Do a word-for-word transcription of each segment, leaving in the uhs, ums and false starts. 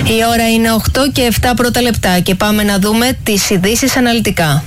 Η ώρα είναι οκτώ και επτά πρώτα λεπτά και πάμε να δούμε τις ειδήσεις αναλυτικά.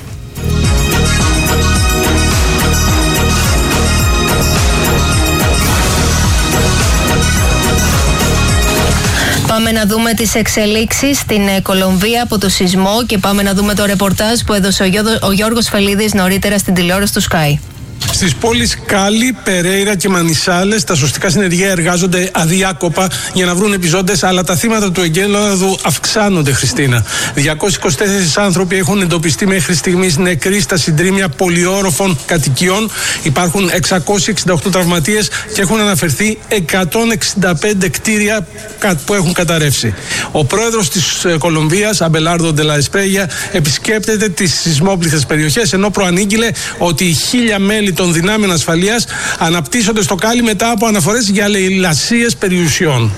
Πάμε να δούμε τις εξελίξεις στην Κολομβία από το σεισμό και πάμε να δούμε το ρεπορτάζ που έδωσε ο, Γιώργο, ο Γιώργος Φελίδης νωρίτερα στην τηλεόραση του Sky. Στις πόλεις Κάλι, Περέιρα και Μανισάλες, τα σωστικά συνεργεία εργάζονται αδιάκοπα για να βρουν επιζώντες, αλλά τα θύματα του εγκέλαδου αυξάνονται, Χριστίνα. διακόσιοι είκοσι τέσσερις άνθρωποι έχουν εντοπιστεί μέχρι στιγμής νεκροί στα συντρίμμια πολυόροφων κατοικιών. Υπάρχουν εξακόσιοι εξήντα οκτώ τραυματίες και έχουν αναφερθεί εκατόν εξήντα πέντε κτίρια που έχουν καταρρεύσει. Ο πρόεδρος της Κολομβίας, Αμπελάρδο Ντε Λα Εσπρέγια, επισκέπτεται τις σεισμόπληκτες περιοχές, ενώ προανήγγειλε ότι οι χίλια μέλη των δυνάμεων ασφαλείας αναπτύσσονται στο Κάλι μετά από αναφορές για λαιλασίες περιουσιών.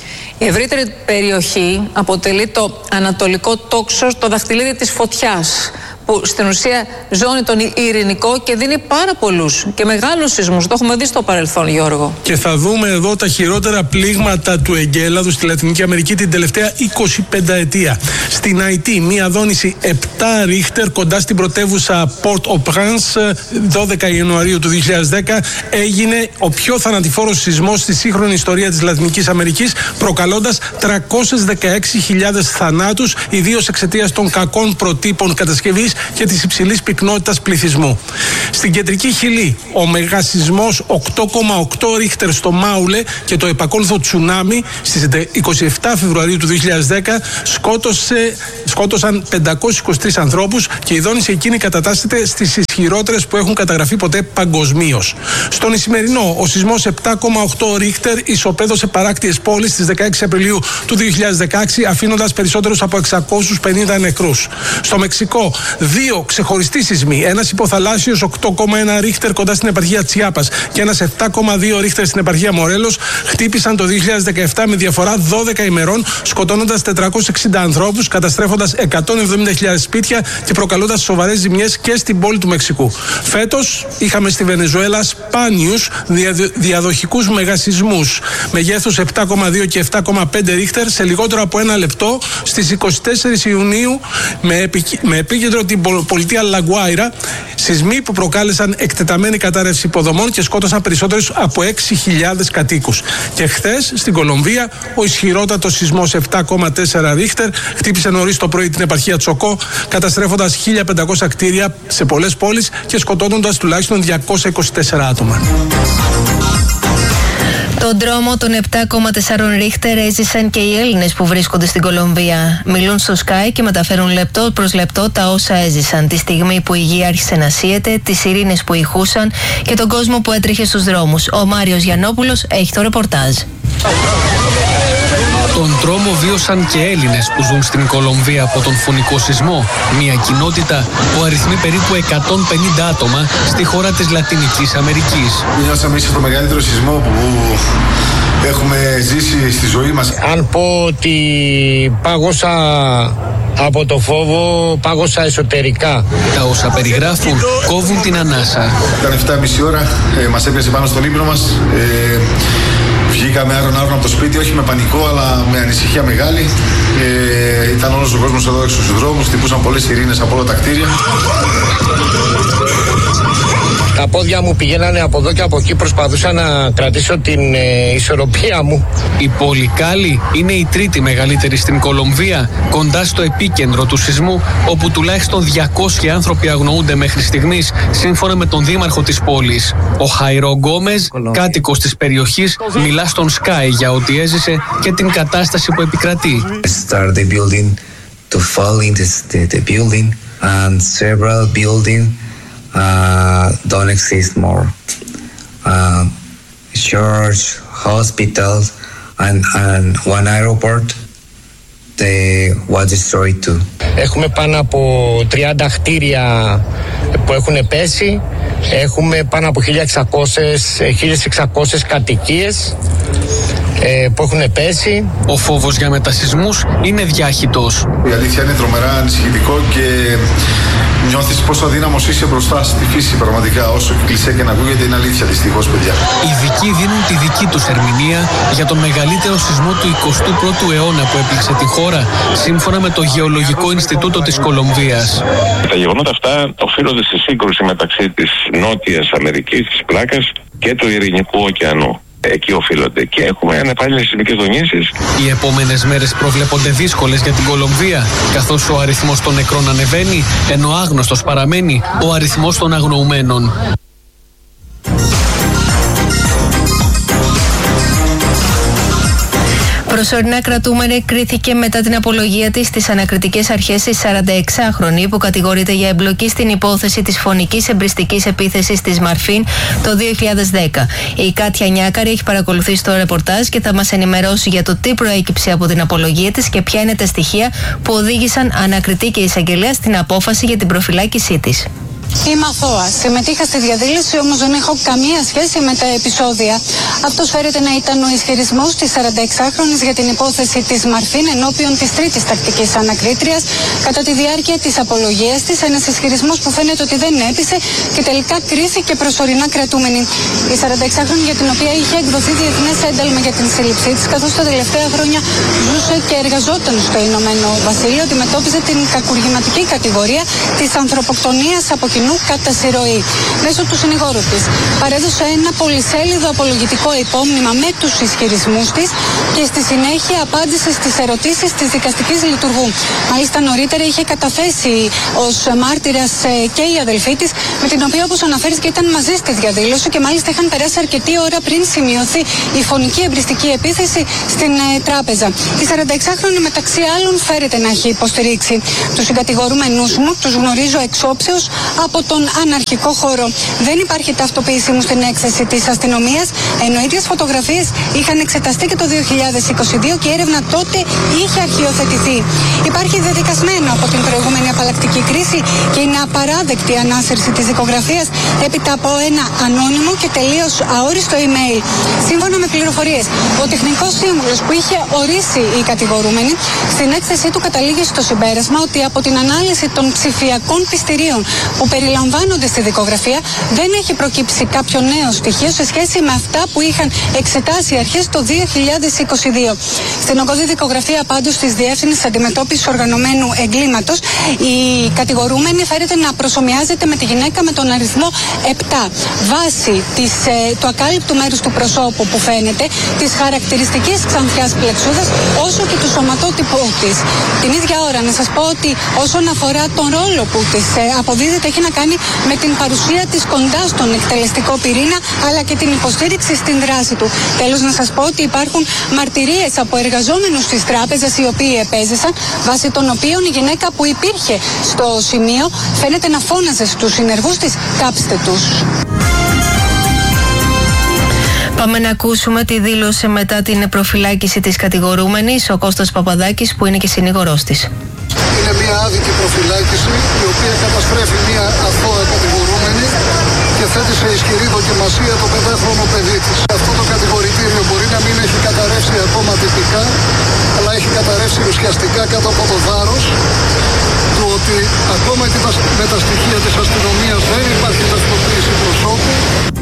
Η ευρύτερη περιοχή αποτελεί το ανατολικό τόξο, το δαχτυλίδι της φωτιάς, που στην ουσία ζώνει τον ειρηνικό και δίνει πάρα πολλούς και μεγάλους σεισμούς. Το έχουμε δει στο παρελθόν, Γιώργο. Και θα δούμε εδώ τα χειρότερα πλήγματα του εγκέλαδου στη Λατινική Αμερική την τελευταία είκοσι πέντε ετία. Στην Αϊτή, μία δόνηση επτά ρίχτερ κοντά στην πρωτεύουσα Port-au-Prince, δώδεκα Ιανουαρίου του δύο χιλιάδες δέκα, έγινε ο πιο θανατηφόρος σεισμός στη σύγχρονη ιστορία της Λατινικής Αμερικής, προκαλώντας τριακόσιες δεκαέξι χιλιάδες θανάτους, ιδίως εξαιτίας των κακών προτύπων κατασκευής και της υψηλής πυκνότητας πληθυσμού. Στην κεντρική Χιλή, ο μεγασεισμός οκτώ κόμμα οκτώ ρίχτερ στο Μάουλε και το επακόλουθο τσουνάμι στις είκοσι επτά Φεβρουαρίου του δύο χιλιάδες δέκα σκότωσε, σκότωσαν πεντακόσιους είκοσι τρεις ανθρώπους και η δόνηση εκείνη κατατάσσεται στις ισχυρότερες που έχουν καταγραφεί ποτέ παγκοσμίως. Στον Ισημερινό, ο σεισμός επτά κόμμα οκτώ ρίχτερ ισοπαίδωσε παράκτιες πόλεις στις δεκαέξι Απριλίου του δύο χιλιάδες δεκαέξι, αφήνοντας περισσότερους από εξακόσιους πενήντα νεκρούς. Στο Μεξικό, δύο ξεχωριστοί σεισμοί, ένας υποθαλάσσιος οκτώ κόμμα ένα ρίχτερ κοντά στην επαρχία Τσιάπας και ένας επτά κόμμα δύο ρίχτερ στην επαρχία Μορέλος, χτύπησαν το δύο χιλιάδες δεκαεπτά με διαφορά δώδεκα ημερών, σκοτώνοντας τετρακόσιους εξήντα ανθρώπους, καταστρέφοντας εκατόν εβδομήντα χιλιάδες σπίτια και προκαλώντας σοβαρές ζημιές και στην πόλη του Μεξικού. Φέτος είχαμε στη Βενεζουέλα σπάνιους διαδοχικούς μεγασεισμούς μεγέθους επτά κόμμα δύο και επτά κόμμα πέντε ρίχτερ σε λιγότερο από ένα λεπτό στις είκοσι τέσσερις Ιουνίου με, επι... με επίκεντρο την πολιτεία Λαγκουάιρα, σεισμοί που προκάλεσαν εκτεταμένη κατάρρευση υποδομών και σκότωσαν περισσότερους από έξι χιλιάδες κατοίκους. Και χθες στην Κολομβία ο ισχυρότατος σεισμός επτά κόμμα τέσσερα ρίχτερ χτύπησε νωρίς το πρωί την επαρχία Τσοκό, καταστρέφοντας χίλια πεντακόσια κτίρια σε πολλές πόλεις και σκοτώνοντας τουλάχιστον διακόσια είκοσι τέσσερα άτομα. Τον τρόμο των επτά κόμμα τέσσερα ρίχτερ έζησαν και οι Έλληνες που βρίσκονται στην Κολομβία. Μιλούν στο Sky και μεταφέρουν λεπτό προς λεπτό τα όσα έζησαν. Τη στιγμή που η γη άρχισε να σύεται, τις σιρήνες που ηχούσαν και τον κόσμο που έτρεχε στους δρόμους. Ο Μάριος Γιαννόπουλος έχει το ρεπορτάζ. Τον τρόμο βίωσαν και Έλληνες που ζουν στην Κολομβία από τον φωνικό σεισμό. Μια κοινότητα που αριθμεί περίπου εκατόν πενήντα άτομα στη χώρα της Λατινικής Αμερικής. Νιώσαμε ίσως το μεγαλύτερο σεισμό που έχουμε ζήσει στη ζωή μας. Αν πω ότι πάγωσα από το φόβο, πάγωσα εσωτερικά. Τα όσα περιγράφουν κόβουν την ανάσα. Ήταν επτά και μισή ώρα, ε, μας έπιασε πάνω στον ύπνο μας. Ε, Βγήκαμε άρον-άρον από το σπίτι, όχι με πανικό, αλλά με ανησυχία μεγάλη. Ε, ήταν όλος ο κόσμος εδώ έξω στους δρόμους, χτυπούσαν πολλές σιρήνες από όλα τα κτίρια. Τα πόδια μου πηγαίνανε από εδώ και από εκεί, προσπαθούσα να κρατήσω την ε, ισορροπία μου. Η πόλη Κάλι είναι η τρίτη μεγαλύτερη στην Κολομβία, κοντά στο επίκεντρο του σεισμού, όπου τουλάχιστον διακόσιοι άνθρωποι αγνοούνται μέχρι στιγμής, σύμφωνα με τον δήμαρχο της πόλης. Ο Χαϊρό Γκόμεζ, κάτοικος της περιοχής, μιλά στον Sky για ό,τι έζησε και την κατάσταση που επικρατεί. Start the building to fall into the, the building and several buildings Uh, don't exist more. Uh, church, hospitals, and, and one airport, they was destroyed too. Έχουμε πάνω από τριάντα κτίρια που έχουν πέσει. Έχουμε πάνω από χίλια εξακόσιες κατοικίες. ε, που έχουν πέσει. Ο φόβος για μετασυσμούς είναι διάχυτος. Η αλήθεια είναι τρομερά ανησυχητικό και νιώθεις πόσο αδύναμος είσαι μπροστά στη φύση πραγματικά. Όσο κλεισέ και να ακούγεται, είναι αλήθεια δυστυχώς, παιδιά. Οι ειδικοί δίνουν τη δική τους ερμηνεία για τον μεγαλύτερο σεισμό του εικοστού πρώτου αιώνα που έπληξε τη χώρα, σύμφωνα με το Γεωλογικό Ινστιτούτο της Κολομβίας. Τα γεγονότα αυτά οφείλονται στη σύγκρουση μεταξύ της Νότιας Αμερικής, της πλάκας, και του Ειρηνικού ωκεανού. Εκεί οφείλονται και έχουμε ανεπάλληλες σεισμικές δονήσεις. Οι επόμενες μέρες προβλέπονται δύσκολες για την Κολομβία, καθώς ο αριθμός των νεκρών ανεβαίνει, ενώ άγνωστος παραμένει ο αριθμός των αγνοουμένων. Προσωρινά κρατούμενη κρίθηκε μετά την απολογία της στις ανακριτικές αρχές της σαρανταεξάχρονη που κατηγορείται για εμπλοκή στην υπόθεση της φωνικής εμπριστικής επίθεσης της Μαρφίν το δύο χιλιάδες δέκα. Η Κάτια Νιάκαρη έχει παρακολουθήσει το ρεπορτάζ και θα μας ενημερώσει για το τι προέκυψε από την απολογία της και ποια είναι τα στοιχεία που οδήγησαν ανακριτή και εισαγγελέα στην απόφαση για την προφυλάκησή της. Είμαι αθώα. Συμμετείχα στη διαδήλωση, όμως δεν έχω καμία σχέση με τα επεισόδια. Αυτός φέρεται να ήταν ο ισχυρισμός της σαρανταεξάχρονης για την υπόθεση της Μαρφίν ενώπιον της τρίτης τακτικής ανακρίτριας κατά τη διάρκεια της απολογίας της. Ένας ισχυρισμός που φαίνεται ότι δεν έπεισε και τελικά κρίθηκε προσωρινά κρατούμενη. Η σαρανταεξάχρονη, για την οποία είχε εκδοθεί διεθνές ένταλμα για την σύλληψή της, καθώς τα τελευταία χρόνια ζούσε και εργαζόταν στο Ηνωμένο Βασίλειο, αντιμετώπιζε την κακουργηματική κατηγορία της ανθρωποκτονίας από κοινού κατά συρροή. Μέσω του συνηγόρου της παρέδωσε ένα πολυσέλιδο απολογητικό υπόμνημα με τους ισχυρισμούς της και στη συνέχεια απάντησε στις ερωτήσεις της δικαστικής λειτουργού. Μάλιστα νωρίτερα είχε καταθέσει ως μάρτυρας και η αδελφή της, με την οποία, όπως αναφέρεις, και ήταν μαζί στη διαδήλωση και μάλιστα είχαν περάσει αρκετή ώρα πριν σημειωθεί η φωνική εμπριστική επίθεση στην ε, τράπεζα. Η σαρανταεξάχρονη, μεταξύ άλλων, φέρεται να έχει υποστηρίξει τους συγκατηγορούμενους μου, τους γνωρίζω εξόψεως από τον αναρχικό χώρο. Δεν υπάρχει ταυτοποίησή μου στην έκθεση της αστυνομίας, ενώ οι ίδιες φωτογραφίες είχαν εξεταστεί και το δύο χιλιάδες είκοσι δύο και η έρευνα τότε είχε αρχιοθετηθεί. Υπάρχει δεδικασμένο από την προηγούμενη απαλλακτική κρίση και είναι απαράδεκτη η ανάσυρση της δικογραφίας έπειτα από ένα ανώνυμο και τελείως αόριστο email. Σύμφωνα με πληροφορίες, ο τεχνικός σύμβουλος που είχε ορίσει η κατηγορούμενη στην έκθεσή του καταλήγει στο συμπέρασμα ότι από την ανάλυση των ψηφιακών πιστηρίων που περιλαμβάνονται στη δικογραφία δεν έχει προκύψει κάποιο νέο στοιχείο σε σχέση με αυτά που είχαν εξετάσει οι αρχές το δύο χιλιάδες είκοσι δύο. Στην ογκώδη δικογραφία πάντως της Διεύθυνσης Αντιμετώπισης Οργανωμένου Εγκλήματος, η κατηγορούμενη φέρεται να προσομοιάζεται με τη γυναίκα με τον αριθμό επτά. Βάσει της, ε, του ακάλυπτου μέρους του προσώπου που φαίνεται, της χαρακτηριστικής ξανθιάς πλεξούδας, όσο και του σωματότυπου της. Την ίδια ώρα να σας πω ότι όσον αφορά τον ρόλο που της ε, αποδίδεται, έχει να κάνει με την παρουσία της κοντά στον εκτελεστικό πυρήνα, αλλά και την υποστήριξη στην δράση του. Τέλος, να σας πω ότι υπάρχουν μαρτυρίες από εργαζόμενους της τράπεζας οι οποίοι επέζησαν, βάσει των οποίων η γυναίκα που υπήρχε στο σημείο φαίνεται να φώναζε στους συνεργούς της «κάψτε τους». Πάμε να ακούσουμε τι δήλωσε μετά την προφυλάκηση της κατηγορούμενης ο Κώστας Παπαδάκης, που είναι και συνήγορός της. Είναι μια άδικη προφυλάκηση η οποία καταστρέφει μια αθώα κατηγορούμενη και θέτει σε ισχυρή δοκιμασία το πεντάχρονο παιδί της. Αυτό το κατηγορητήριο μπορεί να μην έχει καταρρεύσει ακόμα τυπικά, αλλά έχει καταρρεύσει ουσιαστικά κάτω από το βάρος του ότι ακόμα και με τα στοιχεία της αστυνομίας δεν υπάρχει ταυτοποίηση προσώπου.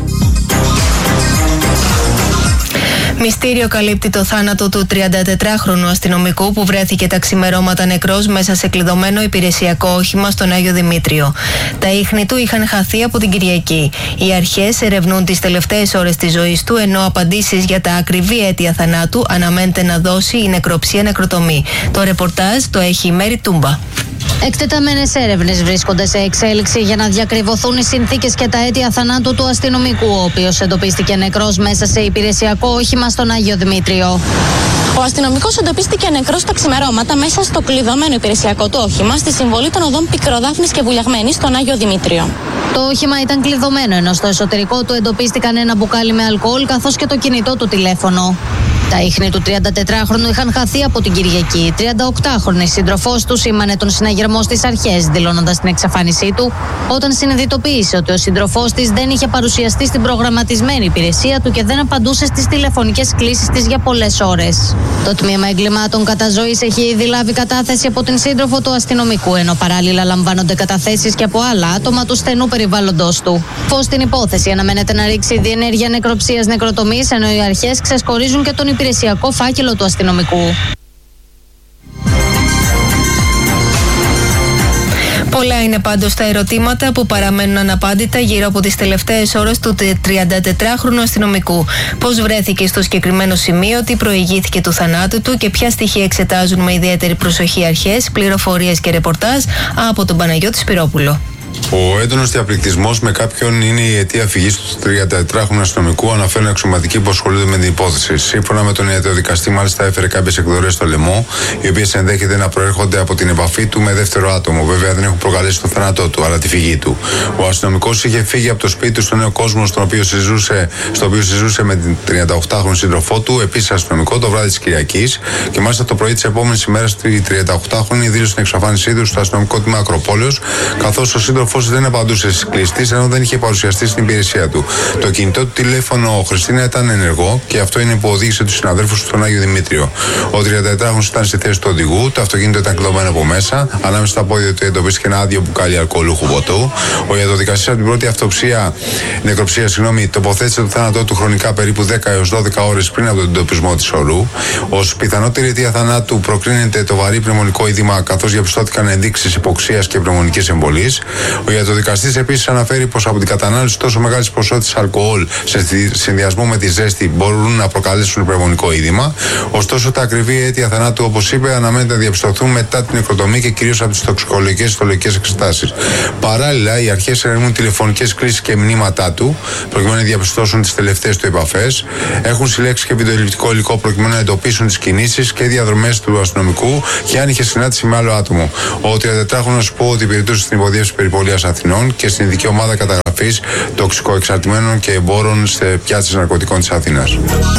Μυστήριο καλύπτει το θάνατο του τριαντατετράχρονου αστυνομικού που βρέθηκε τα ξημερώματα νεκρός μέσα σε κλειδωμένο υπηρεσιακό όχημα στον Άγιο Δημήτριο. Τα ίχνη του είχαν χαθεί από την Κυριακή. Οι αρχές ερευνούν τις τελευταίες ώρες της ζωής του, ενώ απαντήσεις για τα ακριβή αίτια θανάτου αναμένεται να δώσει η νεκροψία νεκροτομή. Το ρεπορτάζ το έχει η Μέρη Τούμπα. Εκτεταμένες έρευνες βρίσκονται σε εξέλιξη για να διακριβωθούν οι συνθήκες και τα αίτια θανάτου του αστυνομικού, ο οποίος εντοπίστηκε νεκρός μέσα σε υπηρεσιακό όχημα στον Άγιο Δημήτριο. Ο αστυνομικός εντοπίστηκε νεκρός τα ξημερώματα μέσα στο κλειδωμένο υπηρεσιακό του όχημα στη συμβολή των οδών Πικροδάφνης και Βουλιαγμένης στον Άγιο Δημήτριο. Το όχημα ήταν κλειδωμένο, ενώ στο εσωτερικό του εντοπίστηκαν ένα μπουκάλι με αλκοόλ καθώς και το κινητό του τηλέφωνο. Τα ίχνη του τριαντατετράχρονου είχαν χαθεί από την Κυριακή. Η τριανταοκτάχρονη σύντροφός του σήμανε τον συναγερμό στις αρχές, δηλώνοντας την εξαφάνισή του, όταν συνειδητοποίησε ότι ο σύντροφός της δεν είχε παρουσιαστεί στην προγραμματισμένη υπηρεσία του και δεν απαντούσε στις τηλεφωνικές κλήσεις της για πολλές ώρες. Το τμήμα εγκλημάτων κατά ζωής έχει ήδη λάβει κατάθεση από την σύντροφο του αστυνομικού, ενώ παράλληλα λαμβάνονται καταθέσεις και από άλλα άτομα του στενού περιβάλλοντος του. Φως στην υπόθεση αναμένεται να ρίξει διενέργεια νεκροψίας νεκροτομής, ενώ οι αρχές ξεσκορίζουν και τον υπηρεσιακό φάκελο του αστυνομικού. Πολλά είναι πάντως τα ερωτήματα που παραμένουν αναπάντητα γύρω από τις τελευταίες ώρες του τριαντατετράχρονου αστυνομικού. Πώς βρέθηκε στο συγκεκριμένο σημείο, τι προηγήθηκε του θανάτου του και ποια στοιχεία εξετάζουν με ιδιαίτερη προσοχή αρχές, πληροφορίες και ρεπορτάζ από τον Παναγιώτη Σπυρόπουλο. Ο έντονος διαπληκτισμός με κάποιον είναι η αιτία φυγής του τριαντατετράχρονου αστυνομικού, αναφέρουν αξιωματικοί που ασχολούνται με την υπόθεση. Σύμφωνα με τον ιατροδικαστή, μάλιστα έφερε κάποιες εκδορές στο λαιμό, οι οποίες ενδέχεται να προέρχονται από την επαφή του με δεύτερο άτομο. Βέβαια, δεν έχουν προκαλέσει το θάνατό του, αλλά τη φυγή του. Ο αστυνομικός είχε φύγει από το σπίτι του στο Νέο Κόσμο, στον οποίο συζούσε, στο οποίο συζούσε με την τριανταοκτάχρονη σύντροφό του, επίσης αστυνομικό, το βράδυ της Κυριακής. Και μάλιστα το πρωί της επόμενης ημέρας, η τριανταοκτάχρονη δήλωσε την εξαφάνισή του στο αστυνομικό τμήμα Ακροπόλεως, καθώς ο σύντροφος δεν απαντούσε στις κλειστές, ενώ δεν είχε παρουσιαστεί στην υπηρεσία του. Το κινητό του τηλέφωνο Χριστίνα ήταν ενεργό και αυτό είναι που οδήγησε τους συναδέλφους στον Άγιο Δημήτριο. Ο τριαντατετράχρονος ήταν στη θέση του οδηγού, το αυτοκίνητο ήταν κλειδωμένο από μέσα, ανάμεσα στα πόδια του εντοπίστηκε ένα άδειο μπουκάλι αλκοολούχου ποτού. Ο ιατροδικαστής από την πρώτη αυτοψία, νεκροψία, συγγνώμη, τοποθέτησε το θάνατό του χρονικά περίπου δέκα έως δώδεκα ώρες πριν από τον εντοπισμό της ορού. Ως πιθανότερη αιτία θανάτου προκρίνεται το βαρύ πνευμονικό είδημα, καθώς διαπιστώθηκαν ενδείξεις υποξίας και πνευμονικής εμβολής. Ο ιατροδικαστής επίσης αναφέρει πως από την κατανάλωση τόσο μεγάλης ποσότητας αλκοόλ σε συνδυασμό με τη ζέστη μπορούν να προκαλέσουν πνευμονικό είδημα. Ωστόσο, τα ακριβή αίτια θανάτου, όπως είπε, αναμένεται να διαπιστωθούν μετά την νεκροτομή και κυρίως από τις τοξικολογικές και ιστολογικές εξετάσεις. Παράλληλα, οι αρχές ερευνούν τηλεφωνικές κλήσεις και μηνύματά του, προκειμένου να διαπιστώσουν τις τελευταίες του επαφές. Έχουν συλλέξει και βιντεοληπτικό υλικό προκειμένου να εντοπίσουν τις κινήσεις και διαδρομές του αστυνομικού και αν είχε συνάντηση με άλλο άτομο. Ο τριαντατετράχρονος πω ότι υπηρετούσε στην υποδιεύση περιπολίας Αθηνών και στην ειδική ομάδα καταγραφής τοξικοεξαρτημένων και εμπόρων σε πιάτσες ναρκωτικών της Αθήνας.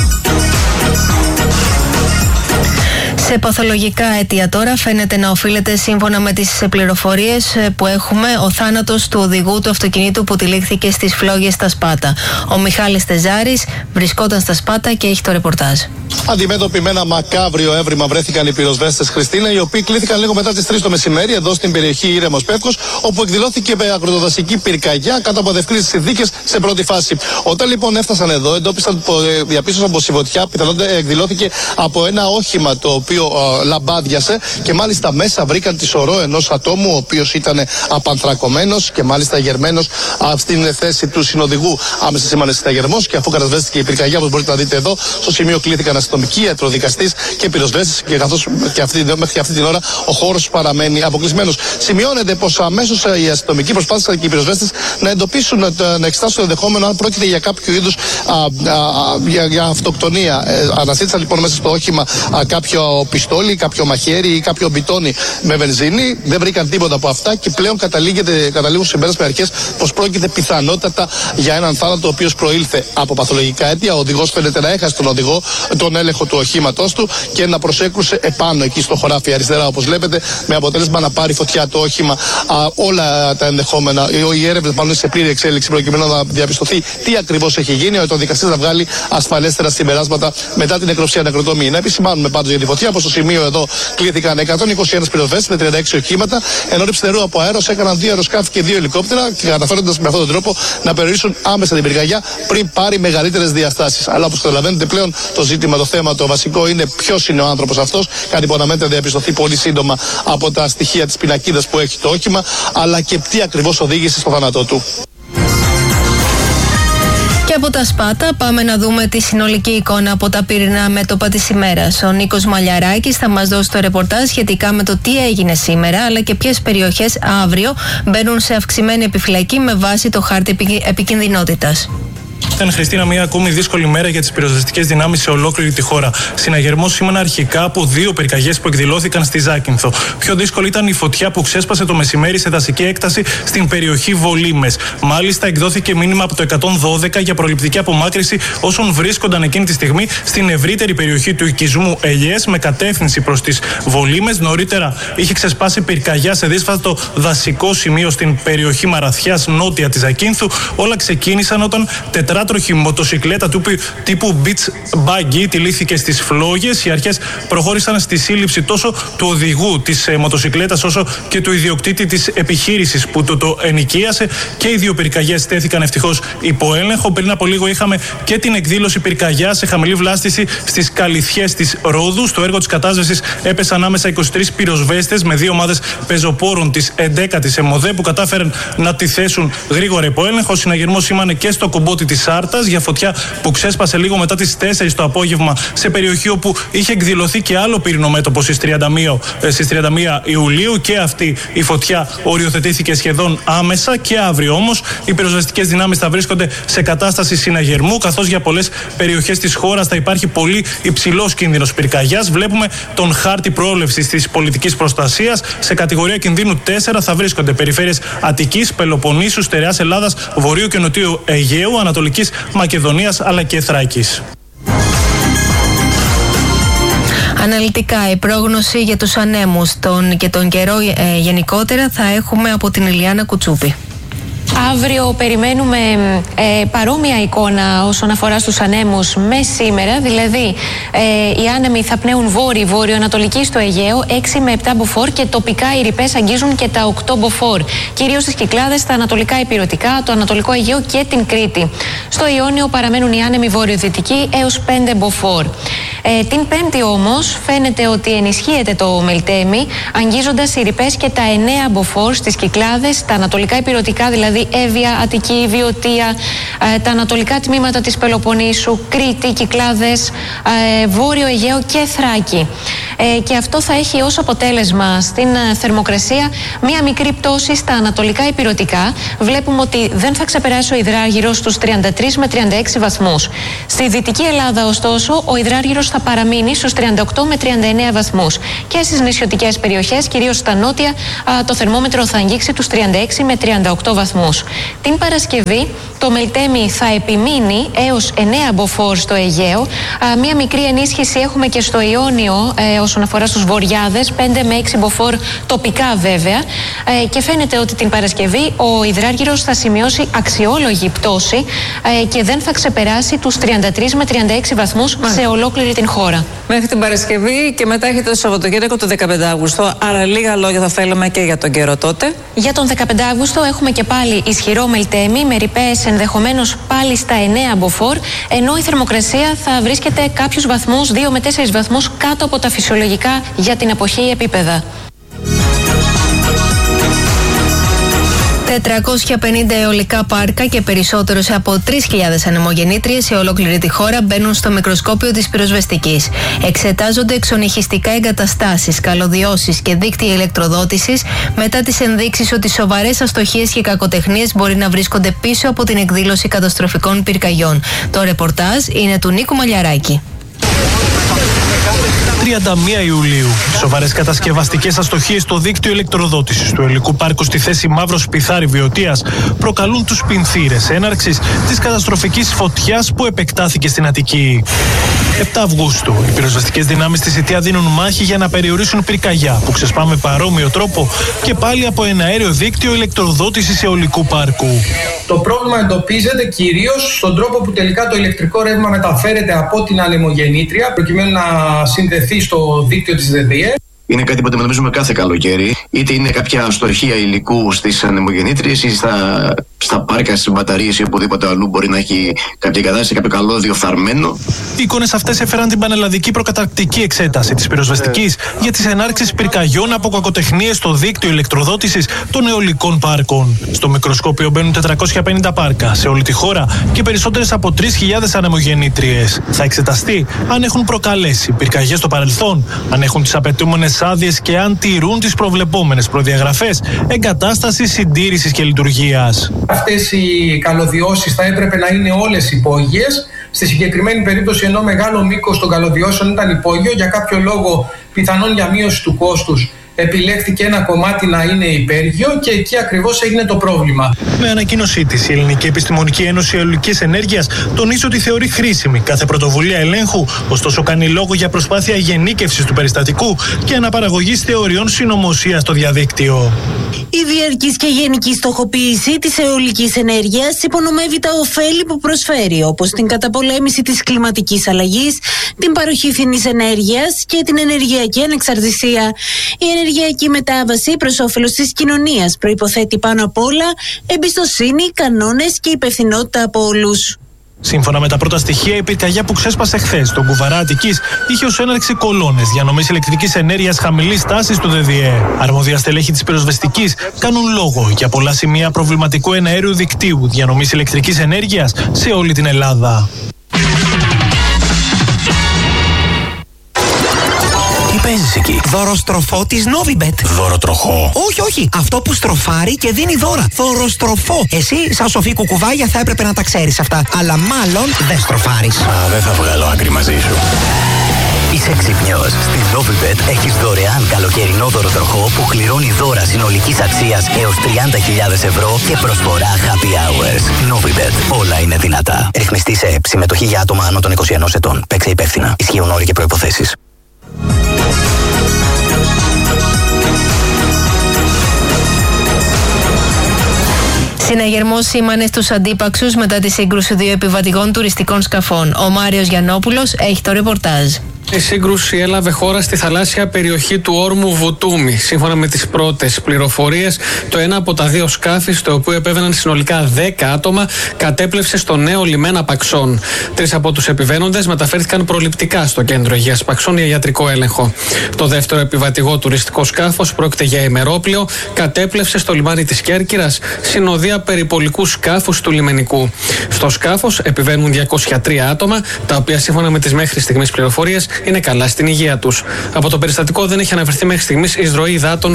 Σε παθολογικά αίτια τώρα φαίνεται να οφείλεται, σύμφωνα με τις πληροφορίες που έχουμε, ο θάνατος του οδηγού του αυτοκινήτου που τυλίχθηκε στις φλόγες στα Σπάτα. Ο Μιχάλης Τεζάρης βρισκόταν στα Σπάτα και έχει το ρεπορτάζ. Αντιμέτωποι με ένα μακάβριο έβριμα βρέθηκαν οι πυροσβέστες, Χριστίνα, οι οποίοι κλήθηκαν λίγο μετά τις τρεις το μεσημέρι εδώ στην περιοχή Ήρεμος Πεύκος, όπου εκδηλώθηκε με αγροτοδασική πυρκαγιά κατά από ευκρίνητες συνθήκες σε πρώτη φάση. Όταν λοιπόν έφτασαν εδώ, εντόπισαν, διαπίστωσαν πως η φωτιά πιθανότατα εκδηλώθηκε από ένα όχημα το οποίο uh, λαμπάδιασε και μάλιστα μέσα βρήκαν τη σωρό ενός ατόμου, ο οποίος ήταν απανθρακωμένος και μάλιστα γερμένος uh, στην θέση του συνοδηγού. Άμεσα σήμανε συναγερμός και αφού κατασβέστηκε η πυρκαγιά, όπως μπορείτε να δείτε εδώ, στο σημείο κλήθηκαν αστυνομικοί, ιατροδικαστής και πυροσβέστες και καθώς και αυτή, μέχρι αυτή την ώρα ο χώρος παραμένει αποκλεισμένος. Σημειώνεται πως αμέσως οι αστυνομικοί προσπάθησαν και οι πυροσβέστες να εντοπίσουν, να, να εξετάσουν το ενδεχόμενο αν πρόκειται για κάποιο είδους α, α, α, για, για αυτοκτονία. Ε, αναζήτησαν λοιπόν μέσα στο όχημα α, κάποιο πιστόλι, κάποιο μαχαίρι ή κάποιο μπιτόνι με βενζίνη. Δεν βρήκαν τίποτα από αυτά και πλέον καταλήγουν συμπέρασμα αρχές πως πρόκειται πιθανότατα για έναν θάνατο ο οποίος προήλθε από παθολογικά αίτια. Ο οδηγός φαίνεται να έχασε τον οδηγό, τον έλεγχο του οχήματός του και να προσέκρουσε επάνω εκεί στο χωράφι αριστερά, όπως βλέπετε, με αποτέλεσμα να πάρει φωτιά το όχημα. Α, όλα τα ενδεχόμενα, οι έρευνες μάλλον σε πλήρη εξέλιξη προκειμένου να διαπιστωθεί τι ακριβώς έχει γίνει, ο δικαστής να βγάλει ασφαλέστερα συμπεράσματα μετά την νεκροψία νεκροτομή. Να επισημάνουμε πάντως για τη φωτιά πως στο σημείο εδώ κλήθηκαν εκατόν είκοσι ένα πυροσβέστες με τριάντα έξι οχήματα, ενώ ρήψη νερού από αέρος έκαναν δύο αεροσκάφη και δύο ελικόπτερα και καταφέροντας με αυτόν τον τρόπο να περιορίσουν άμεσα την πυρκαγιά πριν πάρει μεγαλύτερες διαστάσεις. Αλλά όπως καταλαβαίνετε πλέον το ζήτημα, το θέμα, το βασικό είναι ποιος είναι ο άνθρωπος αυτός. Κάτι που αναμένεται να διαπιστωθεί πολύ σύντομα από τα στοιχεία της πινακίδας που έχει το όχημα, αλλά και τι ακριβώς οδήγησε στο θάνατό του. Και από τα Σπάτα πάμε να δούμε τη συνολική εικόνα από τα πυρηνά μέτωπα της ημέρας. Ο Νίκος Μαλιαράκης θα μας δώσει το ρεπορτάζ σχετικά με το τι έγινε σήμερα, αλλά και ποιες περιοχές αύριο μπαίνουν σε αυξημένη επιφυλακή με βάση το χάρτη επικινδυνότητας. Ήταν, Χριστίνα, μια ακόμη δύσκολη μέρα για τις πυροσβεστικές δυνάμεις σε ολόκληρη τη χώρα. Συναγερμός σήμανε αρχικά από δύο πυρκαγιές που εκδηλώθηκαν στη Ζάκυνθο. Πιο δύσκολη ήταν η φωτιά που ξέσπασε το μεσημέρι σε δασική έκταση στην περιοχή Βολήμες. Μάλιστα, εκδόθηκε μήνυμα από το εκατόν δώδεκα για προληπτική απομάκρυνση όσων βρίσκονταν εκείνη τη στιγμή στην ευρύτερη περιοχή του οικισμού Ελιές με κατεύθυνση προς τις Βολήμες. Νωρίτερα είχε ξεσπάσει πυρκαγιά σε δύσβατο δασικό σημείο στην περιοχή Μαραθιάς, νότια της Ζακύνθου. Όλα ξεκίνησαν όταν τετράτροχη μοτοσικλέτα τύπου beach buggy τυλίχθηκε στις φλόγες. Οι αρχές προχώρησαν στη σύλληψη τόσο του οδηγού της ε, μοτοσικλέτας όσο και του ιδιοκτήτη της επιχείρησης που το, το ενοικίασε, και οι δύο πυρκαγιές στέθηκαν ευτυχώς υπό έλεγχο. Πριν από λίγο είχαμε και την εκδήλωση πυρκαγιά σε χαμηλή βλάστηση στις Καλυθιές της Ρόδου. Στο έργο της κατάσβεσης έπεσαν ανάμεσα είκοσι τρεις πυροσβέστες με δύο ομάδες πεζοπόρων της έντεκατης ΕΜΟΔΕ που κατάφεραν να τη θέσουν γρήγορα υπό έλεγχο. Ο συναγερμός σήμανε και στο κομπότι της Άρτας για φωτιά που ξέσπασε λίγο μετά τις τέσσερις το απόγευμα σε περιοχή όπου είχε εκδηλωθεί και άλλο πυρηνο μέτωπο στις τριάντα μία Ιουλίου, και αυτή η φωτιά οριοθετήθηκε σχεδόν άμεσα. Και αύριο όμως οι πυροσβεστικές δυνάμεις θα βρίσκονται σε κατάσταση συναγερμού, καθώς για πολλές περιοχές της χώρας θα υπάρχει πολύ υψηλός κίνδυνος πυρκαγιάς. Βλέπουμε τον χάρτη προόλευσης της πολιτικής προστασίας. Σε κατηγορία κινδύνου τέσσερα θα βρίσκονται περιφέρειες Αττικής, Πελοποννήσου, Στερεάς Ελλάδας, Βορείου και Νοτιού Αιγαίου, Ανατολικής Μακεδονίας αλλά και Θράκης. Αναλυτικά η πρόγνωση για τους ανέμους τον και τον καιρό ε, γενικότερα θα έχουμε από την Ηλιάνα Κουτσούπη. Αύριο περιμένουμε ε, παρόμοια εικόνα όσον αφορά στους ανέμους με σήμερα, δηλαδή ε, οι άνεμοι θα πνέουν βόρειο, βόρειο-ανατολική στο Αιγαίο, έξι με επτά μποφόρ, και τοπικά οι ρηπές αγγίζουν και τα οκτώ μποφόρ. Κυρίως στις Κυκλάδες, τα ανατολικά υπηρετικά, το ανατολικό Αιγαίο και την Κρήτη. Στο Ιόνιο παραμένουν οι άνεμοι βορειοδυτικοί έως πέντε μποφόρ. Ε, την Πέμπτη όμως φαίνεται ότι ενισχύεται το Μελτέμι, αγγίζοντας οι ρηπές και τα εννέα μποφόρ στις Κυκλάδες, τα ανατολικά υπηρετικά, δηλαδή Εύβοια, Αττική, Βιωτία, ε, τα ανατολικά τμήματα της Πελοποννήσου, Κρήτη, Κυκλάδες, ε, Βόρειο Αιγαίο και Θράκη. Ε, και αυτό θα έχει ως αποτέλεσμα στην ε, θερμοκρασία μία μικρή πτώση στα ανατολικά υπηρετικά. Βλέπουμε ότι δεν θα ξεπεράσει ο υδράργυρος στους τριάντα τρεις με τριάντα έξι βαθμούς. Στη Δυτική Ελλάδα, ωστόσο, ο υδράργυρος θα παραμείνει στους τριάντα οκτώ με τριάντα εννέα βαθμούς. Και στις νησιωτικές περιοχές, κυρίως στα νότια, ε, το θερμόμετρο θα αγγίξει τους τριάντα έξι με τριάντα οκτώ βαθμούς. Την Παρασκευή το Μελτέμι θα επιμείνει έως εννέα μποφόρ στο Αιγαίο. Α, μία μικρή ενίσχυση έχουμε και στο Ιόνιο ε, όσον αφορά στους βορειάδες, πέντε με έξι μποφόρ τοπικά βέβαια. Ε, και φαίνεται ότι την Παρασκευή ο υδράργυρος θα σημειώσει αξιόλογη πτώση ε, και δεν θα ξεπεράσει τους τριάντα τρεις με τριάντα έξι βαθμούς σε ολόκληρη την χώρα. Μέχρι την Παρασκευή και μετά έχετε το Σαββατοκύριακο το δεκαπέντε Αυγούστου. Άρα λίγα λόγια θα θέλαμε και για τον καιρό τότε. Για τον δεκαπέντε Αυγούστου έχουμε και πάλι ισχυρό Μελτέμι με ρηπές ενδεχομένως πάλι στα εννέα μποφόρ, ενώ η θερμοκρασία θα βρίσκεται κάποιους βαθμούς, δύο με τέσσερις βαθμούς κάτω από τα φυσιολογικά για την εποχή επίπεδα. τετρακόσια πενήντα αιωλικά πάρκα και περισσότερο από τρεις χιλιάδες ανεμογεννήτριες σε ολόκληρη τη χώρα μπαίνουν στο μικροσκόπιο της πυροσβεστικής. Εξετάζονται εξονυχιστικά εγκαταστάσεις, καλωδιώσεις και δίκτυα ηλεκτροδότησης μετά τις ενδείξεις ότι σοβαρές αστοχίες και κακοτεχνίες μπορεί να βρίσκονται πίσω από την εκδήλωση καταστροφικών πυρκαγιών. Το ρεπορτάζ είναι του Νίκου Μαλιαράκη. τριάντα μία Ιουλίου. Σοβαρές κατασκευαστικές αστοχίες στο δίκτυο ηλεκτροδότησης του Αιωλικού Πάρκου στη θέση Μαύρος Πιθάρη Βιωτίας προκαλούν τους πινθύρες έναρξης της καταστροφικής φωτιάς που επεκτάθηκε στην Αττική. επτά Αυγούστου. Οι πυροσβεστικές δυνάμεις της ΙΤΙΑ δίνουν μάχη για να περιορίσουν πυρκαγιά που ξεσπά με παρόμοιο τρόπο και πάλι από ένα αέριο δίκτυο ηλεκτροδότησης Αιωλικού Πάρκου. Το πρόβλημα εντοπίζεται κυρίως στον τρόπο που τελικά το ηλεκτρικό ρεύμα μεταφέρεται από την ανεμογεννήτρια προκειμένου να συνδεθεί στο δίκτυο της ΔΕΔΙΕ. Είναι κάτι που αντιμετωπίζουμε κάθε καλοκαίρι. Είτε είναι κάποια αστοχία υλικού στις ανεμογεννήτριες ή στα, στα πάρκα, στις μπαταρίες ή οπουδήποτε αλλού μπορεί να έχει κάποια κατάσταση, κάποιο καλώδιο φθαρμένο. Οι εικόνες αυτές έφεραν την πανελλαδική προκαταρκτική εξέταση της πυροσβεστικής ε. για τις ενάρξεις πυρκαγιών από κακοτεχνίες στο δίκτυο ηλεκτροδότησης των αιωλικών πάρκων. Στο μικροσκόπιο μπαίνουν τετρακόσια πενήντα πάρκα σε όλη τη χώρα και περισσότερες από τρεις χιλιάδες ανεμογεννήτριες. Θα εξεταστεί αν έχουν προκαλέσει πυρκαγιές στο παρελθόν, αν έχουν τις απαιτούμενες τις άδειες και αν τηρούν τις προβλεπόμενες προδιαγραφές εγκατάστασης, συντήρησης και λειτουργίας. Αυτές οι καλωδιώσεις θα έπρεπε να είναι όλες υπόγειες. Στη συγκεκριμένη περίπτωση, ενώ μεγάλο μήκος των καλωδιώσεων ήταν υπόγειο, για κάποιο λόγο, πιθανόν για μείωση του κόστους, επιλέχθηκε ένα κομμάτι να είναι υπέργειο και εκεί ακριβώς έγινε το πρόβλημα. Με ανακοίνωσή της, η Ελληνική Επιστημονική Ένωση Αιωλικής Ενέργειας τονίζει ότι θεωρεί χρήσιμη κάθε πρωτοβουλία ελέγχου, ωστόσο κάνει λόγο για προσπάθεια γενίκευσης του περιστατικού και αναπαραγωγής θεωριών συνωμοσίας στο διαδίκτυο. Η διαρκής και γενική στοχοποίηση της αιωλικής ενέργειας υπονομεύει τα ωφέλη που προσφέρει, όπως την καταπολέμηση της κλιματικής αλλαγής, την παροχή φθηνής ενέργειας και την ενεργειακή ανεξαρτησία. Η ενεργειακή μετάβαση προς όφελος της κοινωνίας προϋποθέτει πάνω απ' όλα εμπιστοσύνη, κανόνες και υπευθυνότητα από όλους. Σύμφωνα με τα πρώτα στοιχεία, η πυρκαγιά που ξέσπασε χθες στον Κουβαρά Αττικής είχε ως έναρξη κολόνες διανομής ηλεκτρικής ενέργειας χαμηλής τάσης του ΔΔΕ. Αρμόδια στελέχη της πυροσβεστικής κάνουν λόγο για πολλά σημεία προβληματικού εναέριου δικτύου διανομής ηλεκτρικής ενέργειας σε όλη την Ελλάδα. Παίζεις εκεί. Δωροστροφό της Novibet. Δωροτροχό. Όχι, όχι. Αυτό που στροφάρει και δίνει δώρα. Δωροστροφό. Εσύ, σαν σοφή κουκουβάγια, θα έπρεπε να τα ξέρεις αυτά. Αλλά μάλλον δεν στροφάρεις. Α, δεν θα βγάλω άκρη μαζί σου. Είσαι ξυπνιός. Στη Novibet έχεις δωρεάν καλοκαιρινό δωροτροχό που κληρώνει δώρα συνολικής αξίας έως τριάντα χιλιάδες ευρώ και προσφορά happy hours. Novibet. Όλα είναι δυνατά. Ρυθμιστή σε ΕΠ. Συμμετοχή για άτομα άνω των είκοσι ενός ετών. Παίξε υπεύθυνα. Ισχύουν όροι και προϋποθέσεις. Συναγερμός σήμανε στους αντίπαξους μετά τη σύγκρουση δύο επιβατικών τουριστικών σκαφών. Ο Μάριος Γιαννόπουλος έχει το ρεπορτάζ. Η σύγκρουση έλαβε χώρα στη θαλάσσια περιοχή του όρμου Βουτούμη. Σύμφωνα με τις πρώτες πληροφορίες, το ένα από τα δύο σκάφη, στο οποίο επέβαιναν συνολικά δέκα άτομα, κατέπλευσε στο νέο λιμένα Παξών. Τρεις από τους επιβαίνοντες μεταφέρθηκαν προληπτικά στο κέντρο υγείας Παξών για ιατρικό έλεγχο. Το δεύτερο επιβατηγό τουριστικό σκάφος, πρόκειται για ημερόπλοιο, κατέπλευσε στο λιμάνι της Κέρκυρας, συνοδεία περιπολικού σκάφους του λιμενικού. Στο σκάφος επιβαίνουν διακόσια τρία άτομα, τα οποία σύμφωνα με τις μέχρι στιγμής πληροφορίες είναι καλά στην υγεία τους. Από το περιστατικό δεν έχει αναφερθεί μέχρι στιγμής εισρωή υδάτων.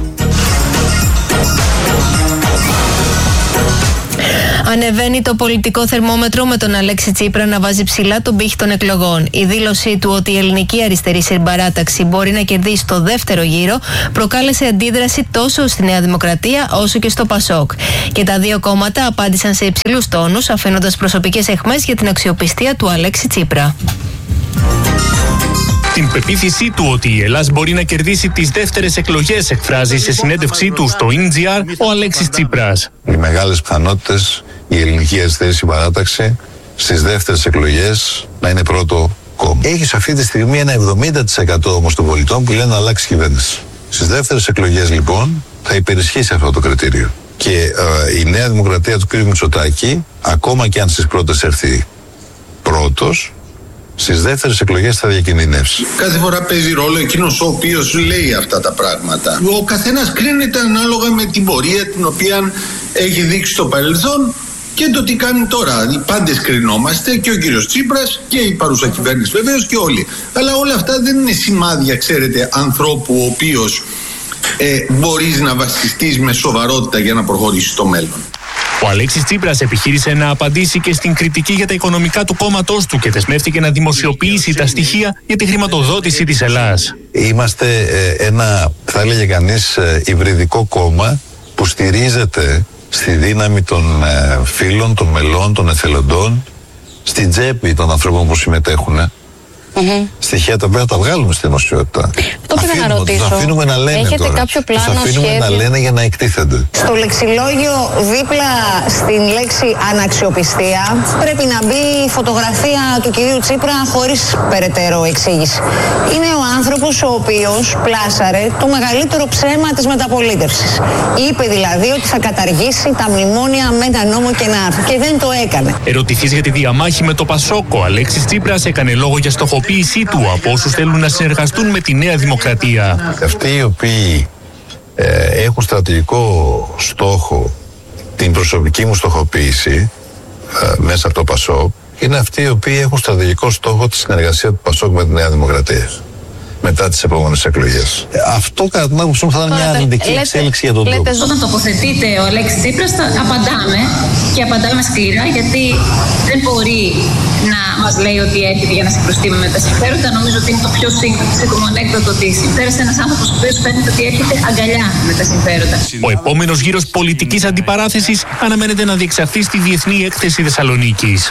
Ανεβαίνει το πολιτικό θερμόμετρο με τον Αλέξη Τσίπρα να βάζει ψηλά τον πύχη των εκλογών. Η δήλωσή του ότι η ελληνική αριστερή συμπαράταξη μπορεί να κερδίσει το δεύτερο γύρο προκάλεσε αντίδραση τόσο στη Νέα Δημοκρατία όσο και στο Πασόκ. Και τα δύο κόμματα απάντησαν σε υψηλούς τόνους, αφήνοντας προσωπικές αιχμές για την αξιοπιστία του Αλέξη Τσίπρα. Την πεποίθησή του ότι η Ελλάδα μπορεί να κερδίσει τις δεύτερες εκλογές εκφράζει σε συνέντευξή του στο ι εν τζι αρ ο Αλέξης Τσίπρας. Οι μεγάλες πιθανότητες η ελληνική αριστερή συμπαράταξη στις δεύτερες εκλογές να είναι πρώτο κόμμα. Έχεις αυτή τη στιγμή ένα εβδομήντα τοις εκατό όμως των πολιτών που λένε να αλλάξει κυβέρνηση. Στις δεύτερες εκλογές λοιπόν θα υπερισχύσει αυτό το κριτήριο. Και ε, η Νέα Δημοκρατία του κ. Μητσοτάκη, ακόμα και αν στις πρώτες έρθει πρώτος, στις δεύτερες εκλογές θα διακινδυνεύσει. Κάθε φορά παίζει ρόλο εκείνος ο οποίος λέει αυτά τα πράγματα. Ο καθένας κρίνεται ανάλογα με την πορεία την οποία έχει δείξει στο παρελθόν και το τι κάνει τώρα. Οι πάντες κρινόμαστε, και ο κύριος Τσίπρας και η παρούσα κυβέρνηση βεβαίως και όλοι. Αλλά όλα αυτά δεν είναι σημάδια, ξέρετε, ανθρώπου ο οποίος ε, μπορείς να βασιστείς με σοβαρότητα για να προχωρήσεις στο μέλλον. Ο Αλέξης Τσίπρας επιχείρησε να απαντήσει και στην κριτική για τα οικονομικά του κόμματός του και δεσμεύτηκε να δημοσιοποιήσει τα στοιχεία για τη χρηματοδότηση της Ελλάδας. Είμαστε ε, ένα, θα έλεγε κανείς, ε, υβριδικό κόμμα που στηρίζεται στη δύναμη των ε, φίλων, των μελών, των εθελοντών, στην τσέπη των ανθρώπων που συμμετέχουν. Mm-hmm. Στοιχεία τα οποία τα βγάλουμε στη δημοσιότητα. Το πήγα να ρωτήσω. Τους αφήνουμε να λένε. Έχετε τώρα. κάποιο πλάνο, τους αφήνουμε σχέδιο να λένε για να εκτίθενται. Στο λεξιλόγιο δίπλα στην λέξη αναξιοπιστία πρέπει να μπει η φωτογραφία του κυρίου Τσίπρα χωρίς περαιτέρω εξήγηση. Είναι ο άνθρωπος ο οποίος πλάσαρε το μεγαλύτερο ψέμα της μεταπολίτευσης. Είπε δηλαδή ότι θα καταργήσει τα μνημόνια με ένα νόμο και ένα άρθρο και δεν το έκανε. Ερωτηθείς για τη διαμάχη με το Πασόκο, Αλέξης Τσίπρας έκανε λόγο για στοχοποίησή του από όσους θέλουν να συνεργαστούν με τη Νέα Δημοκρατία. Αυτοί οι οποίοι ε, έχουν στρατηγικό στόχο την προσωπική μου στοχοποίηση ε, μέσα από το Πασόκ είναι αυτοί οι οποίοι έχουν στρατηγικό στόχο τη συνεργασία του Πασόκ με τη Νέα Δημοκρατία. μετά τις επόμενες εκλογές. Αυτό κατά την άποψή μου θα ήταν μια αρνητική εξέλιξη για τον τόπο. Όταν τοποθετείται ο Αλέξης Τσίπρας, απαντάμε και απαντάμε σκληρά, γιατί δεν μπορεί να μας λέει ότι έρχεται για να συγκρουστεί με τα συμφέροντα. Νομίζω ότι είναι το πιο σύντομο ανέκδοτο ότι συμφέρεται ένας άνθρωπος ο οποίος φαίνεται ότι έρχεται αγκαλιά με τα συμφέροντα. Ο επόμενος γύρος πολιτικής αντιπαράθεσης αναμένεται να διεξαχθεί στη Διεθνή Έκθεση Θεσσαλονίκης.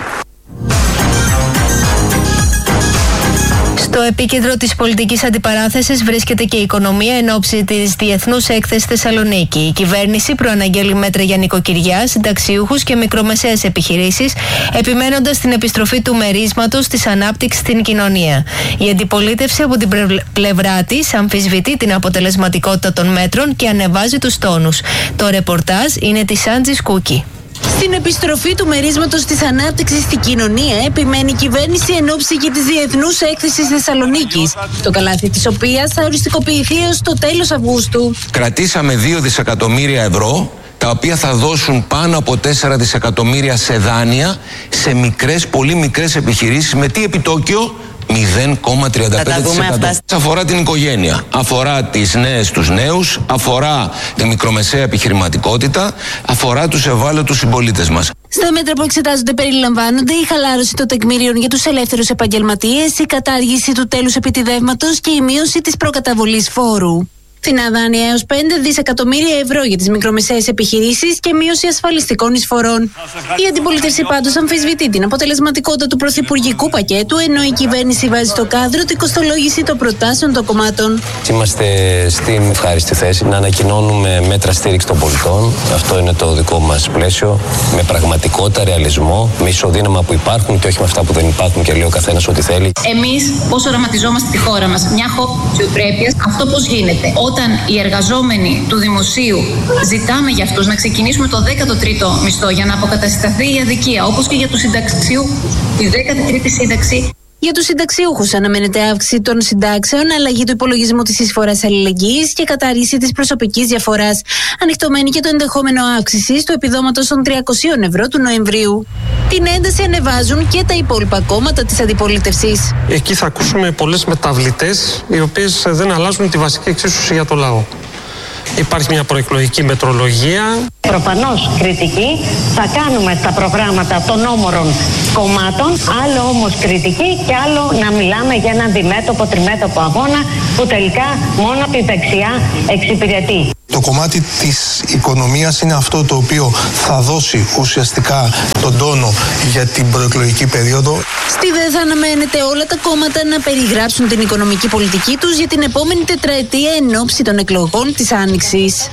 Στο επίκεντρο της πολιτικής αντιπαράθεσης βρίσκεται και η οικονομία εν ώψη της Διεθνούς Έκθεσης Θεσσαλονίκη. Η κυβέρνηση προαναγγέλει μέτρα για νοικοκυριά, συνταξιούχους και μικρομεσαίες επιχειρήσεις, επιμένοντας την επιστροφή του μερίσματος της ανάπτυξης στην κοινωνία. Η αντιπολίτευση από την πλευρά της αμφισβητεί την αποτελεσματικότητα των μέτρων και ανεβάζει τους τόνους. Το ρεπορτάζ είναι της Άντζης Κούκη. Στην επιστροφή του μερίσματος της ανάπτυξης στην κοινωνία επιμένει η κυβέρνηση εν ώψη και της Διεθνούς Έκθεσης Θεσσαλονίκης, το καλάθι της οποίας θα οριστικοποιηθεί έως το τέλος Αυγούστου. Κρατήσαμε δύο δισεκατομμύρια ευρώ, τα οποία θα δώσουν πάνω από τέσσερα δισεκατομμύρια σε δάνεια σε μικρές, πολύ μικρές επιχειρήσεις με τι επιτόκιο? μηδέν κόμμα τριάντα πέντε τοις εκατό. Αφορά την οικογένεια, αφορά τις νέες, τους νέους, αφορά τη μικρομεσαία επιχειρηματικότητα, αφορά τους ευάλωτους συμπολίτες μας. Στα μέτρα που εξετάζονται περιλαμβάνονται η χαλάρωση των τεκμηρίων για τους ελεύθερους επαγγελματίες, η κατάργηση του τέλους επιτιδεύματος και η μείωση της προκαταβολής φόρου. Φθηνά δάνεια έως πέντε δισεκατομμύρια ευρώ για τις μικρομεσαίες επιχειρήσεις και μείωση ασφαλιστικών εισφορών. Η αντιπολίτευση πάντως αμφισβητεί την αποτελεσματικότητα του πρωθυπουργικού πακέτου, ενώ η κυβέρνηση βάζει στο κάδρο την κοστολόγηση των προτάσεων των κομμάτων. Είμαστε στην ευχάριστη θέση να ανακοινώνουμε μέτρα στήριξη των πολιτών. Αυτό είναι το δικό μας πλαίσιο. Με πραγματικότητα, ρεαλισμό, με ισοδύναμα που υπάρχουν και όχι με αυτά που δεν υπάρχουν και λέει ο καθένας ό,τι θέλει. Εμείς πώς οραματιζόμαστε τη χώρα μας, μια χώρα αξιοπρέπειας, αυτό πώς γίνεται? Όταν οι εργαζόμενοι του δημοσίου ζητάμε για αυτούς να ξεκινήσουμε το δέκατο τρίτο μισθό για να αποκατασταθεί η αδικία, όπως και για τους συνταξιούχους, τη δέκατη τρίτη σύνταξη. Για τους συνταξιούχους αναμένεται αύξηση των συντάξεων, αλλαγή του υπολογισμού της εισφοράς αλληλεγγύης και κατάργηση της προσωπικής διαφοράς. Ανοιχτωμένη και το ενδεχόμενο αύξησης του επιδόματος των τριακόσια ευρώ του Νοεμβρίου. Την ένταση ανεβάζουν και τα υπόλοιπα κόμματα της αντιπολίτευσης. Εκεί θα ακούσουμε πολλές μεταβλητές, οι οποίες δεν αλλάζουν τη βασική εξίσωση για το λαό. Υπάρχει μια προεκλογική μετρολογία. Προφανώς κριτική θα κάνουμε στα προγράμματα των όμορων κομμάτων, άλλο όμως κριτική και άλλο να μιλάμε για έναν διμέτωπο, τριμέτωπο αγώνα που τελικά μόνο από τη δεξιά εξυπηρετεί. Το κομμάτι της οικονομίας είναι αυτό το οποίο θα δώσει ουσιαστικά τον τόνο για την προεκλογική περίοδο. Στη ΔΕ θα αναμένεται όλα τα κόμματα να περιγράψουν την οικονομική πολιτική τους για την επόμενη τετραετία εν ώψη των εκλογών της Άνοιξης.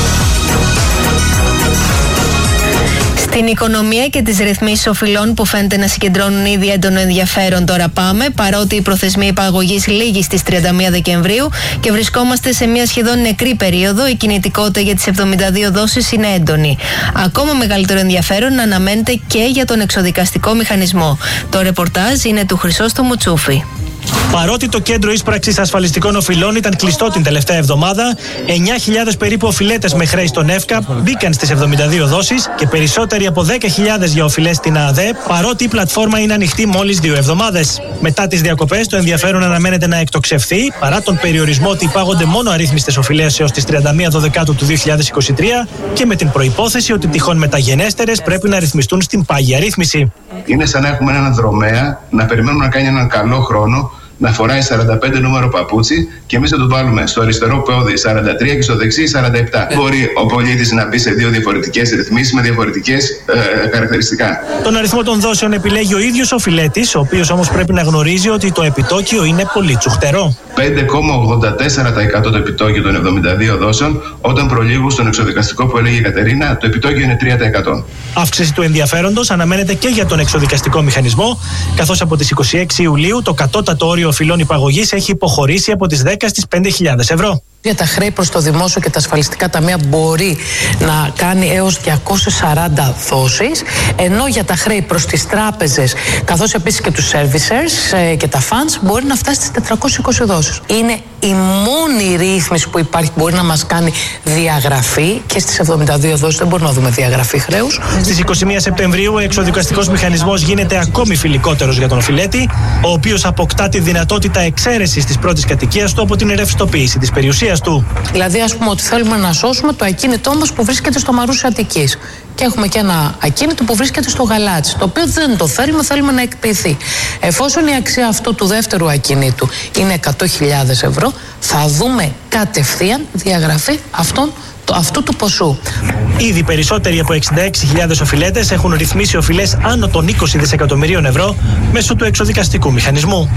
Στην οικονομία και τις ρυθμίσεις οφειλών που φαίνεται να συγκεντρώνουν ήδη έντονο ενδιαφέρον τώρα πάμε, παρότι η προθεσμία υπαγωγής λήγει στις τριάντα μία Δεκεμβρίου και βρισκόμαστε σε μια σχεδόν νεκρή περίοδο, η κινητικότητα για τις εβδομήντα δύο δόσεις είναι έντονη. Ακόμα μεγαλύτερο ενδιαφέρον αναμένεται και για τον εξοδικαστικό μηχανισμό. Το ρεπορτάζ είναι του Χρυσόστομου Τσούφη. Παρότι το κέντρο ίσπραξης ασφαλιστικών οφειλών ήταν κλειστό την τελευταία εβδομάδα, εννιά χιλιάδες περίπου οφειλέτες με χρέη στον ΕΦΚΑ μπήκαν στις εβδομήντα δύο δόσεις και περισσότεροι από δέκα χιλιάδες για οφειλές στην ΑΔΕ, παρότι η πλατφόρμα είναι ανοιχτή μόλις δύο εβδομάδες. Μετά τις διακοπές, το ενδιαφέρον αναμένεται να εκτοξευθεί, παρά τον περιορισμό ότι υπάγονται μόνο αρρύθμιστες οφειλές έως τις τριάντα μία Δεκεμβρίου του δύο χιλιάδες είκοσι τρία και με την προϋπόθεση ότι τυχόν μεταγενέστερες πρέπει να ρυθμιστούν στην πάγια ρύθμιση. Είναι σαν να έχουμε έναν δρομέα να περιμένουμε να κάνει έναν καλό χρόνο, να φοράει σαράντα πέντε νούμερο παπούτσι και εμείς θα το βάλουμε στο αριστερό πόδι σαράντα τρία και στο δεξί σαράντα επτά. Μπορεί ο πολίτης να μπει σε δύο διαφορετικές ρυθμίσεις με διαφορετικές ε, χαρακτηριστικά. Τον αριθμό των δόσεων επιλέγει ο ίδιος ο φιλέτης, ο οποίος όμως πρέπει να γνωρίζει ότι το επιτόκιο είναι πολύ τσουχτερό. πέντε κόμμα ογδόντα τέσσερα τοις εκατό το επιτόκιο των εβδομήντα δύο δόσεων, όταν προλίγου στον εξοδικαστικό που έλεγε η Κατερίνα, το επιτόκιο είναι τρία τοις εκατό. Αύξηση του ενδιαφέροντος αναμένεται και για τον εξοδικαστικό μηχανισμό, καθώς από τις είκοσι έξι Ιουλίου το κατώτατο όριο οφειλών υπαγωγής έχει υποχωρήσει από τις δέκα στις πέντε χιλιάδες ευρώ. Για τα χρέη προς το δημόσιο και τα ασφαλιστικά ταμεία μπορεί να κάνει έως διακόσιες σαράντα δόσεις, ενώ για τα χρέη προς τις τράπεζες, καθώς επίσης και τους servicers και τα funds, μπορεί να φτάσει στις τετρακόσιες είκοσι δόσεις. Είναι η μόνη ρύθμιση που υπάρχει που μπορεί να μας κάνει διαγραφή, και στις εβδομήντα δύο δόσεις δεν μπορούμε να δούμε διαγραφή χρέους. Στις είκοσι μία Σεπτεμβρίου ο εξοδικαστικός μηχανισμός γίνεται ακόμη φιλικότερος για τον οφειλέτη, ο οποίος αποκτά τη δυνατότητα εξαίρεσης της πρώτης κατοικίας του από την ρευστοποίηση της περιουσίας του. Δηλαδή, ας πούμε ότι θέλουμε να σώσουμε το ακίνητό μας που βρίσκεται στο Μαρούσι Αττικής. Και έχουμε και ένα ακίνητο που βρίσκεται στο Γαλάτσι, το οποίο δεν το θέλουμε, θέλουμε να εκποιηθεί. Εφόσον η αξία αυτού του δεύτερου ακινήτου είναι εκατό χιλιάδες ευρώ, θα δούμε κατευθείαν διαγραφή αυτών, αυτού του ποσού. Ήδη περισσότεροι από εξήντα έξι χιλιάδες οφειλέτες έχουν ρυθμίσει οφειλές άνω των είκοσι δισεκατομμυρίων ευρώ μέσω του εξοδικαστικού μηχανισμού.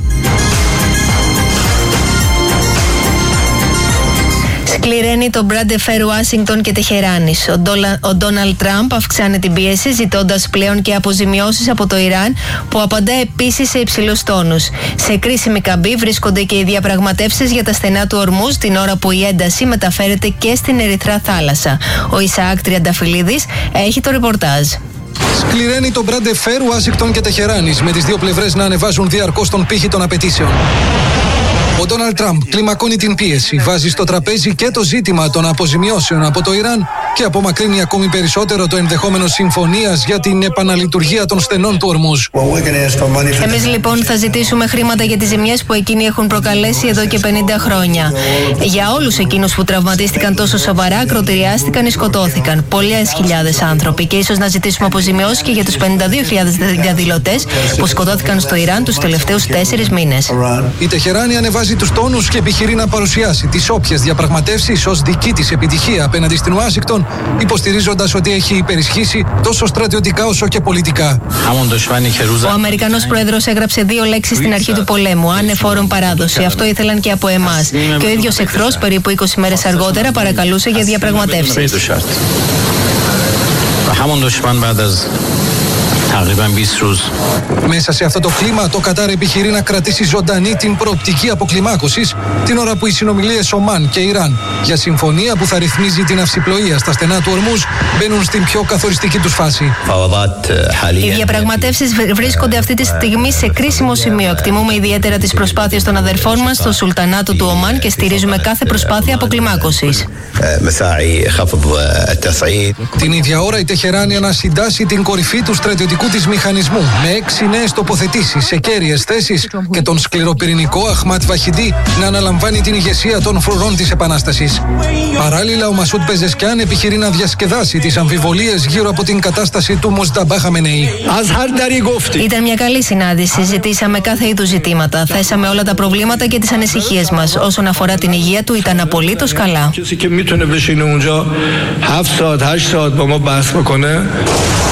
Σκληραίνει το Brad Affair Ουάσιγκτον και Τεχεράνης. Ο, Ντόλα, ο Ντόναλντ Τραμπ αυξάνει την πίεση, ζητώντας πλέον και αποζημιώσεις από το Ιράν, που απαντά επίσης σε υψηλούς τόνους. Σε κρίσιμη καμπή βρίσκονται και οι διαπραγματεύσεις για τα στενά του Ορμούζ, την ώρα που η ένταση μεταφέρεται και στην Ερυθρά θάλασσα. Ο Ισαάκ Τριανταφυλλίδης έχει το ρεπορτάζ. Σκληραίνει το Brad Affair Ουάσιγκτον και Τεχεράνης, με τις δύο πλευρές να ανεβάζουν διαρκώς τον πύχη των απαιτήσεων. Ο Ντόναλντ Τραμπ κλιμακώνει την πίεση, βάζει στο τραπέζι και το ζήτημα των αποζημιώσεων από το Ιράν και απομακρύνει ακόμη περισσότερο το ενδεχόμενο συμφωνίας για την επαναλειτουργία των στενών του Ορμούζ. Εμείς λοιπόν θα ζητήσουμε χρήματα για τις ζημιές που εκείνοι έχουν προκαλέσει εδώ και πενήντα χρόνια. Για όλους εκείνους που τραυματίστηκαν τόσο σοβαρά, ακροτηριάστηκαν ή σκοτώθηκαν. Πολλές χιλιάδες άνθρωποι, και ίσως να ζητήσουμε αποζημιώσεις και για τους πενήντα δύο χιλιάδες διαδηλωτές που σκοτώθηκαν στο Ιράν τους τελευταίους τέσσερις μήνες. Η Τεχεράνη ανεβάζει τους τόνους και επιχειρεί να παρουσιάσει τις όποιες διαπραγματεύσεις ως δική της επιτυχία απέναντι στην Ουάσιγκτον, υποστηρίζοντας ότι έχει υπερισχύσει τόσο στρατιωτικά όσο και πολιτικά. Ο Αμερικανός πρόεδρος έγραψε δύο λέξεις στην αρχή του πολέμου: ανεφόρον παράδοση. Αυτό ήθελαν και από εμάς. Και ο ίδιος εχθρός, περίπου είκοσι μέρες αργότερα, παρακαλούσε για διαπραγματεύσεις. Μέσα σε αυτό το κλίμα, το Κατάρ επιχειρεί να κρατήσει ζωντανή την προοπτική αποκλιμάκωσης, την ώρα που οι συνομιλίες Ομάν και Ιράν για συμφωνία που θα ρυθμίζει την αυσιπλοεία στα στενά του Ορμούζ μπαίνουν στην πιο καθοριστική τους φάση. Οι διαπραγματεύσεις βρίσκονται αυτή τη στιγμή σε κρίσιμο σημείο. Εκτιμούμε ιδιαίτερα τις προσπάθειες των αδερφών μας στο Σουλτανάτο του Ομάν και στηρίζουμε κάθε προσπάθεια αποκλιμάκωσης. Την ίδια ώρα η Τεχεράνη ανασυντάσσει την κορυφή του στρατιωτικού της μηχανισμού με έξι νέες τοποθετήσεις σε κέρυες θέσεις και τον σκληροπυρηνικό Αχμάτ Βαχιντή να αναλαμβάνει την ηγεσία των φρουρών της Επανάστασης. Παράλληλα, ο Μασούτ Πεζεσκιάν επιχειρεί να διασκεδάσει τις αμφιβολίες γύρω από την κατάσταση του Μοσταμπά Χαμενεή. Ήταν μια καλή συνάντηση. Συζητήσαμε κάθε είδους ζητήματα. Θέσαμε όλα τα προβλήματα και τις ανησυχίες μας. Όσον αφορά την υγεία του, ήταν απολύτως καλά.